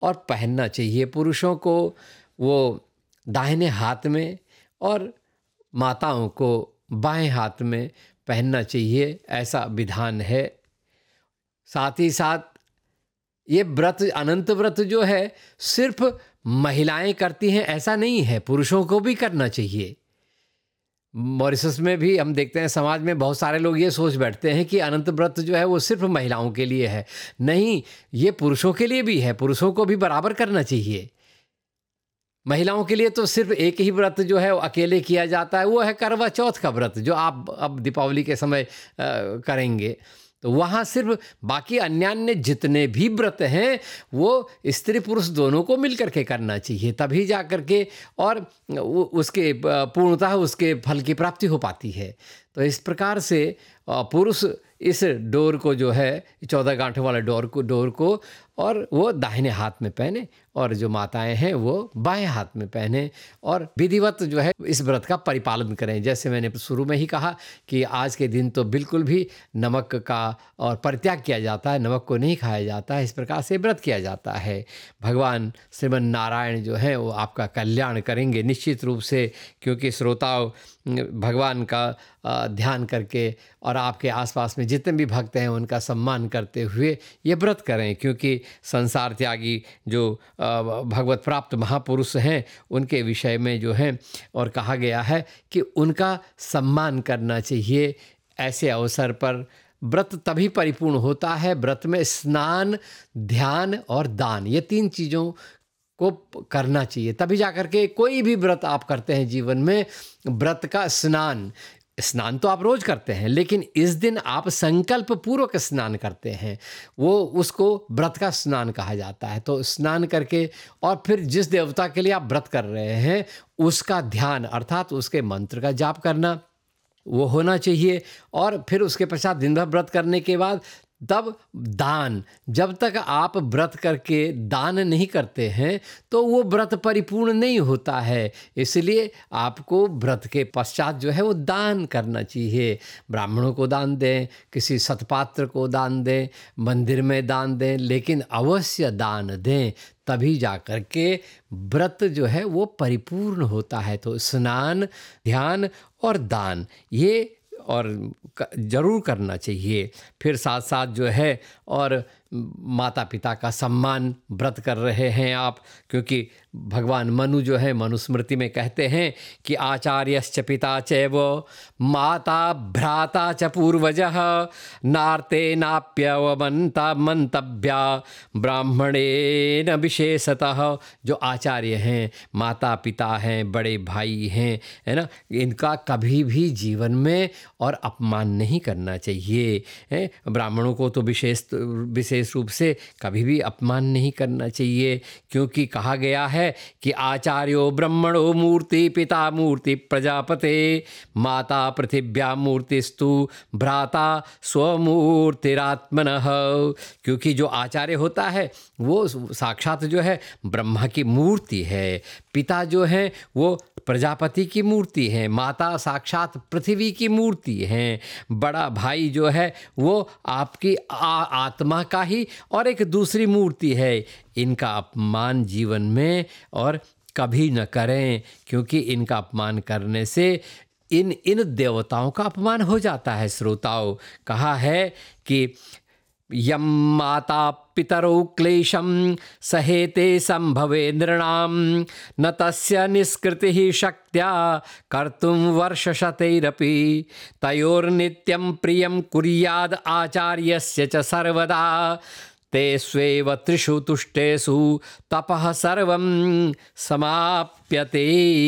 और पहनना चाहिए। पुरुषों को वो दाहिने हाथ में और माताओं को बाएं हाथ में पहनना चाहिए, ऐसा विधान है। साथ ही साथ ये व्रत, अनंत व्रत जो है सिर्फ महिलाएं करती हैं ऐसा नहीं है, पुरुषों को भी करना चाहिए। मॉरिशस में भी हम देखते हैं, समाज में बहुत सारे लोग ये सोच बैठते हैं कि अनंत व्रत जो है वो सिर्फ महिलाओं के लिए है। नहीं, ये पुरुषों के लिए भी है, पुरुषों को भी बराबर करना चाहिए। महिलाओं के लिए तो सिर्फ एक ही व्रत जो है वो अकेले किया जाता है, वो है करवा चौथ का व्रत, जो आप अब दीपावली के समय करेंगे। तो वहाँ सिर्फ, बाकी अन्यान्य जितने भी व्रत हैं वो स्त्री पुरुष दोनों को मिल करके करना चाहिए, तभी जा करके और उसके पूर्णतः उसके फल की प्राप्ति हो पाती है। तो इस प्रकार से पुरुष इस डोर को जो है 14 गांठों वाला डोर को और वो दाहिने हाथ में पहने, और जो माताएं हैं वो बाएं हाथ में पहने, और विधिवत जो है इस व्रत का परिपालन करें। जैसे मैंने शुरू में ही कहा कि आज के दिन तो बिल्कुल भी नमक का और परित्याग किया जाता है, नमक को नहीं खाया जाता है, इस प्रकार से व्रत किया जाता है। भगवान श्रीमन नारायण जो हैं वो आपका कल्याण करेंगे निश्चित रूप से, क्योंकि श्रोताओं भगवान का ध्यान करके और आपके आसपास में जितने भी भक्त हैं उनका सम्मान करते हुए ये व्रत करें, क्योंकि संसार त्यागी जो भगवत प्राप्त महापुरुष हैं उनके विषय में जो है और कहा गया है कि उनका सम्मान करना चाहिए। ऐसे अवसर पर व्रत तभी परिपूर्ण होता है, व्रत में स्नान, ध्यान और दान, ये 3 चीज़ों को करना चाहिए, तभी जाकर के कोई भी व्रत आप करते हैं जीवन में। व्रत का स्नान तो आप रोज करते हैं, लेकिन इस दिन आप संकल्प पूर्वक स्नान करते हैं, वो उसको व्रत का स्नान कहा जाता है। तो स्नान करके और फिर जिस देवता के लिए आप व्रत कर रहे हैं उसका ध्यान, अर्थात उसके मंत्र का जाप करना वो होना चाहिए। और फिर उसके पश्चात दिन भर व्रत करने के बाद तब दान, जब तक आप व्रत करके दान नहीं करते हैं तो वो व्रत परिपूर्ण नहीं होता है। इसलिए आपको व्रत के पश्चात जो है वो दान करना चाहिए। ब्राह्मणों को दान दें, किसी सतपात्र को दान दें, मंदिर में दान दें, लेकिन अवश्य दान दें, तभी जा कर के व्रत जो है वो परिपूर्ण होता है। तो स्नान, ध्यान और दान ये और जरूर करना चाहिए। फिर साथ साथ जो है और माता पिता का सम्मान व्रत कर रहे हैं आप, क्योंकि भगवान मनु जो है मनुस्मृति में कहते हैं कि आचार्यश्च पिता चैव माता भ्राता च पूर्वजः नार्ते नाप्यवमन्ता मंतव्या ब्राह्मणेन विशेषतः। जो आचार्य हैं, माता पिता हैं, बड़े भाई हैं, है ना, इनका कभी भी जीवन में और अपमान नहीं करना चाहिए। ब्राह्मणों को तो विशेष रूप से कभी भी अपमान नहीं करना चाहिए, क्योंकि कहा गया है कि आचार्यो ब्रह्मणो मूर्ति पिता मूर्ति प्रजापते माता पृथिव्या मूर्तिस्तु भ्राता स्वमूर्तिरात्मनः। क्योंकि जो आचार्य होता है वो साक्षात जो है ब्रह्मा की मूर्ति है, पिता जो है वो प्रजापति की मूर्ति है, माता साक्षात पृथ्वी की मूर्ति है, बड़ा भाई जो है वो आपकी आत्मा का ही और एक दूसरी मूर्ति है। इनका अपमान जीवन में और कभी न करें, क्योंकि इनका अपमान करने से इन देवताओं का अपमान हो जाता है। श्रोताओं, कहा है कि यम माता पितरौ क्लेशं सहेते संभवे नृणाम न तस्य निष्कृतिः शक्त्या कर्तुं वर्षशतैरपि तयोर्नित्यं प्रियं कुर्याद् आचार्यस्य च सर्वदा ते स्वेव त्रिषु तुष्टेषु तपः सर्वं समाप्यते।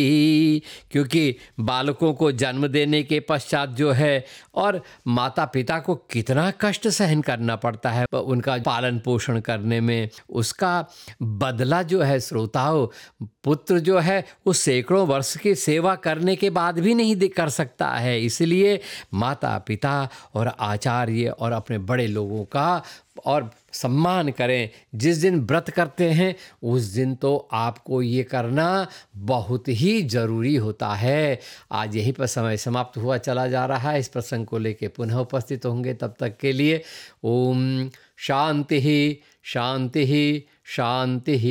क्योंकि बालकों को जन्म देने के पश्चात जो है और माता पिता को कितना कष्ट सहन करना पड़ता है उनका पालन पोषण करने में, उसका बदला जो है श्रोताओं, पुत्र जो है वो सैकड़ों वर्ष की सेवा करने के बाद भी नहीं कर सकता है। इसलिए माता पिता और आचार्य और अपने बड़े लोगों का और सम्मान करें। जिस दिन व्रत करते हैं उस दिन तो आपको ये करना बहुत ही ज़रूरी होता है। आज यहीं पर समय समाप्त हुआ चला जा रहा है। इस प्रसंग को लेकर पुनः उपस्थित होंगे, तब तक के लिए ओम शांति ही शांति ही शांति ही।